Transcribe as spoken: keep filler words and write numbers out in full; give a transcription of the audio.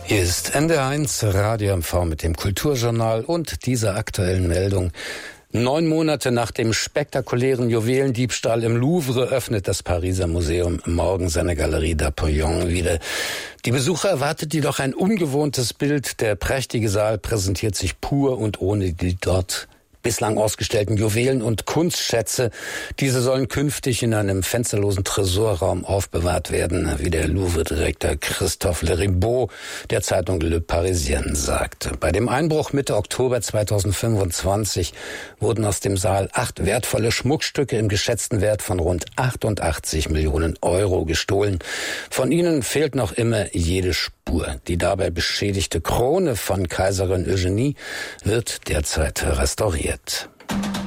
Hier ist N D R eins Radio M V mit dem Kulturjournal und dieser aktuellen Meldung. Neun Monate nach dem spektakulären Juwelendiebstahl im Louvre öffnet das Pariser Museum morgen seine Galerie d'Apollon wieder. Die Besucher erwartet jedoch ein ungewohntes Bild. Der prächtige Saal präsentiert sich pur und ohne die dort bislang ausgestellten Juwelen und Kunstschätze. Diese sollen künftig in einem fensterlosen Tresorraum aufbewahrt werden, wie der Louvre-Direktor Christophe Leribaud der Zeitung Le Parisien sagte. Bei dem Einbruch Mitte Oktober zweitausendfünfundzwanzig wurden aus dem Saal acht wertvolle Schmuckstücke im geschätzten Wert von rund achtundachtzig Millionen Euro gestohlen. Von ihnen fehlt noch immer jede Spur. Die dabei beschädigte Krone von Kaiserin Eugenie wird derzeit restauriert.